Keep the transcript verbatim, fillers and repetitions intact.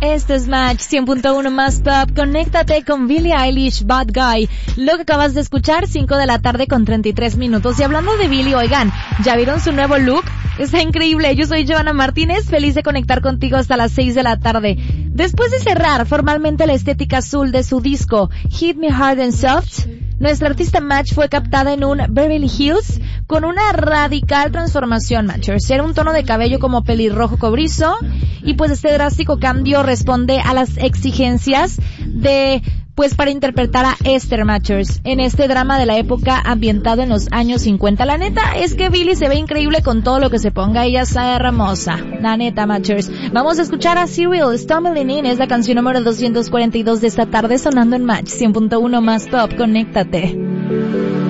Este es Match cien punto uno más Pop. Conéctate con Billie Eilish, Bad Guy. Lo que acabas de escuchar, cinco de la tarde con treinta y tres minutos. Y hablando de Billie, oigan, ¿ya vieron su nuevo look? Está increíble. Yo soy Joana Martínez, feliz de conectar contigo hasta las seis de la tarde. Después de cerrar formalmente la estética azul de su disco Hit Me Hard and Soft, nuestra artista Match fue captada en un Beverly Hills con una radical transformación, Matchers. Era un tono de cabello como pelirrojo cobrizo, y pues este drástico cambio responde a las exigencias de, pues para interpretar a Esther, Matchers, en este drama de la época ambientado en los años cincuenta. La neta es que Billie se ve increíble con todo lo que se ponga, ella está hermosa, la neta, Matchers. Vamos a escuchar a Cyril, Stumbling In, es la canción número doscientos cuarenta y dos de esta tarde, sonando en Match cien punto uno más Pop. Conéctate.